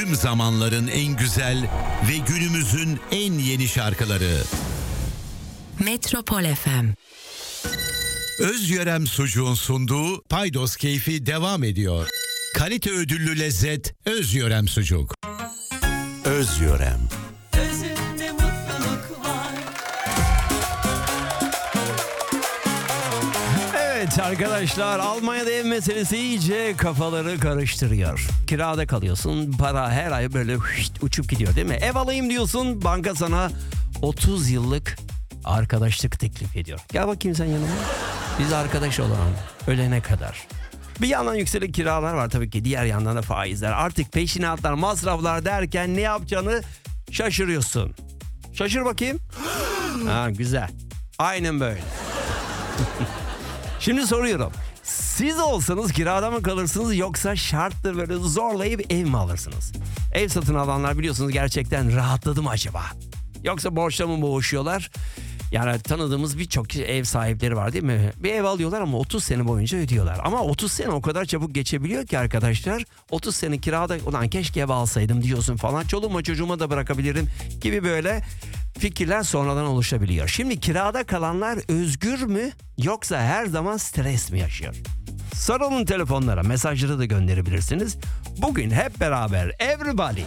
Tüm zamanların en güzel ve günümüzün en yeni şarkıları. Metropol FM. Özyörem Sucuğun sunduğu Paydos Keyfi devam ediyor. Kalite ödüllü lezzet Özyörem Sucuk. Özyörem. Özünde mutluluk var. Evet arkadaşlar, Almanya'da ev meselesi iyice kafaları karıştırıyor. Kirada kalıyorsun, para her ay böyle uçup gidiyor değil mi? Ev alayım diyorsun, banka sana 30 yıllık arkadaşlık teklif ediyor. Gel bakayım sen yanıma. Biz arkadaş olalım ölene kadar. Bir yandan yükselen kiralar var tabii ki, diğer yandan da faizler. Artık peşinatlar, masraflar derken ne yapacağını şaşırıyorsun. Şaşır bakayım. Ha, güzel. Aynen böyle. Şimdi soruyorum. Siz olsanız kirada mı kalırsınız yoksa şarttır böyle zorlayıp ev mi alırsınız? Ev satın alanlar biliyorsunuz gerçekten rahatladı mı acaba? Yoksa borçla mı boğuşuyorlar? Yani tanıdığımız birçok ev sahipleri var değil mi? Bir ev alıyorlar ama 30 sene boyunca ödüyorlar. Ama 30 sene o kadar çabuk geçebiliyor ki arkadaşlar. 30 sene kirada, ulan keşke ev alsaydım diyorsun falan. Çoluğuma çocuğuma da bırakabilirim gibi böyle fikirler sonradan oluşabiliyor. Şimdi kirada kalanlar özgür mü yoksa her zaman stres mi yaşıyor? Soralım telefonlara, mesajları da gönderebilirsiniz. Bugün hep beraber everybody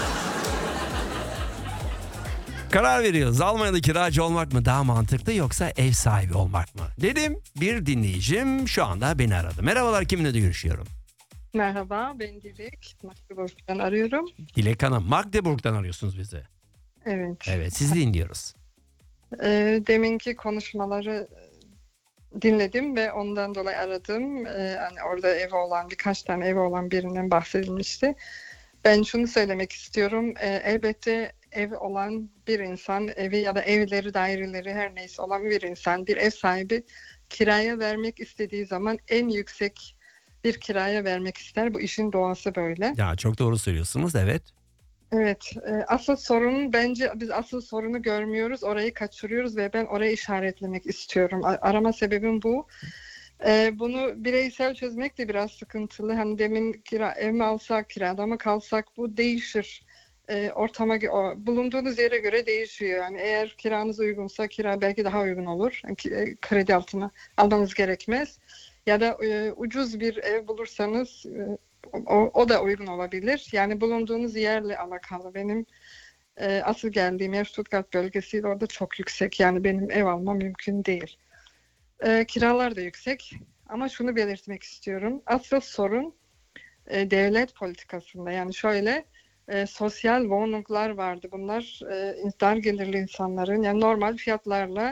karar veriyoruz. Almanya'da kiracı olmak mı daha mantıklı yoksa ev sahibi olmak mı? Dedim, bir dinleyicim şu anda beni aradı. Merhabalar, kiminle de görüşüyorum? Merhaba, ben Dilek. Magdeburg'dan arıyorum. Dilek Hanım, Magdeburg'dan arıyorsunuz bizi. Evet. Evet, sizi dinliyoruz. Deminki konuşmaları dinledim ve ondan dolayı aradım. Hani orada evi olan, birkaç tane evi olan birinden bahsedilmişti. Ben şunu söylemek istiyorum. Elbette ev olan bir insan, evi ya da evleri, daireleri her neyse olan bir insan, bir ev sahibi kiraya vermek istediği zaman en yüksek bir kiraya vermek ister. Bu işin doğası böyle. Ya çok doğru söylüyorsunuz, evet. Evet, asıl sorun bence biz asıl sorunu görmüyoruz, orayı kaçırıyoruz ve ben orayı işaretlemek istiyorum. Arama sebebim bu. Bunu bireysel çözmek de biraz sıkıntılı. Hani demin ev mi alsak, kirada mı kalsak bu değişir. Ortama, bulunduğunuz yere göre değişiyor. Yani eğer kiranız uygunsa kira belki daha uygun olur. Yani kredi altına almanız gerekmez. Ya da ucuz bir ev bulursanız o da uygun olabilir. Yani bulunduğunuz yerle alakalı. Benim asıl geldiğim yer Stuttgart bölgesi, orada çok yüksek. Yani benim ev almam mümkün değil. Kiralar da yüksek. Ama şunu belirtmek istiyorum. Asıl sorun devlet politikasında. Yani şöyle sosyal wohnunglar vardı. Bunlar dar gelirli insanların yani normal fiyatlarla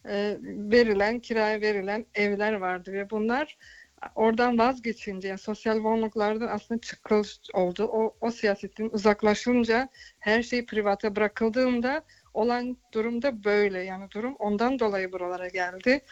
kiraya verilen evler vardı ve bunlar oradan vazgeçince, yani sosyal wohnunglardan aslında çıkış oldu. O siyasetin uzaklaşınca, her şey privata bırakıldığında olan durumda böyle. Yani durum ondan dolayı buralara geldi.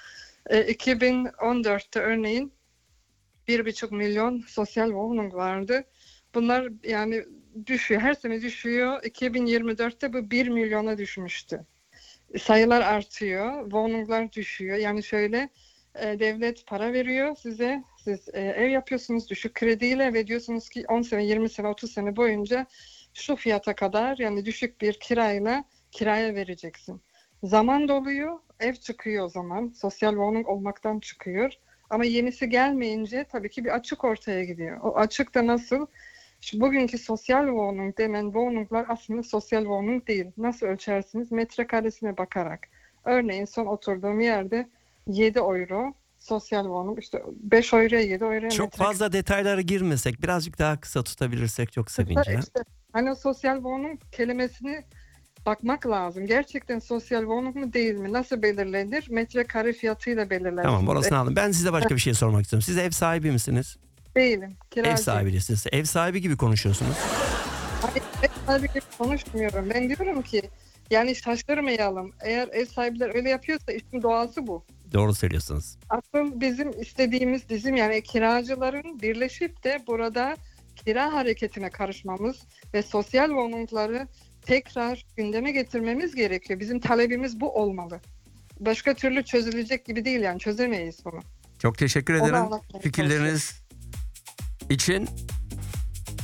2014'te örneğin 1,5 milyon sosyal wohnung vardı. Bunlar yani düşüyor, her sene düşüyor. 2024'te bu 1 milyona düşmüştü. Sayılar artıyor, wohnunglar düşüyor. Yani şöyle devlet para veriyor size, siz ev yapıyorsunuz düşük krediyle ve diyorsunuz ki 10 sene, 20 sene, 30 sene boyunca şu fiyata kadar yani düşük bir kiraya vereceksin. Zaman doluyor, ev çıkıyor o zaman. Sosyal wohnung olmaktan çıkıyor. Ama yenisi gelmeyince tabii ki bir açık ortaya gidiyor. O açık da nasıl? Şu bugünkü sosyal wohnung denen wohnunglar aslında sosyal wohnung değil. Nasıl ölçersiniz? Metrekaresine bakarak. Örneğin son oturduğum yerde 7 euro sosyal wohnung, işte 5 euroya 7 euroya Çok fazla detaylara girmesek, birazcık daha kısa tutabilirsek çok sevineceğim. İşte, hani o sosyal wohnung kelimesini bakmak lazım. Gerçekten sosyal wohnung mu değil mi? Nasıl belirlenir? Metrekare fiyatıyla belirlenir. Tamam, orasını aldım. Ben size başka bir şey sormak istiyorum. Siz ev sahibi misiniz? Değilim. Kiracı. Ev sahibisiniz. Ev sahibi gibi konuşuyorsunuz. Hayır, ev sahibi gibi konuşmuyorum. Ben diyorum ki yani şaşırmayalım. Eğer ev sahipleri öyle yapıyorsa işin doğası bu. Doğru söylüyorsunuz. Asıl bizim istediğimiz yani kiracıların birleşip de burada kira hareketine karışmamız ve sosyal wohnungları tekrar gündeme getirmemiz gerekiyor. Bizim talebimiz bu olmalı. Başka türlü çözülecek gibi değil, yani çözemeyiz bunu. Çok teşekkür ederim fikirleriniz için.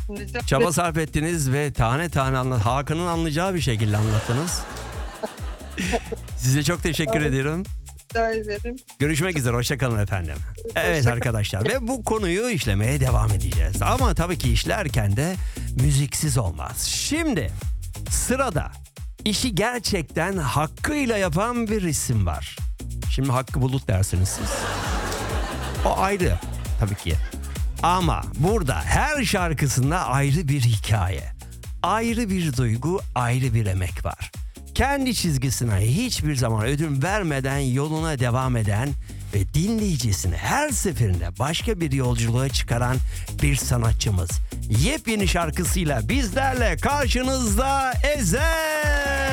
Rica Çaba sarf ettiniz ve tane tane Hakan'ın anlayacağı bir şekilde anlattınız. Size çok teşekkür ediyorum. ederim. Görüşmek üzere. Hoşçakalın efendim. Evet arkadaşlar ve bu konuyu işlemeye devam edeceğiz. Ama tabii ki işlerken de müziksiz olmaz. Şimdi sırada işi gerçekten hakkıyla yapan bir isim var. Şimdi Hakkı Bulut dersiniz siz. O ayrı tabii ki. Ama burada her şarkısında ayrı bir hikaye, ayrı bir duygu, ayrı bir emek var. Kendi çizgisine hiçbir zaman ödün vermeden yoluna devam eden ve dinleyicisini her seferinde başka bir yolculuğa çıkaran bir sanatçımız. Yepyeni şarkısıyla bizlerle karşınızda Ezel.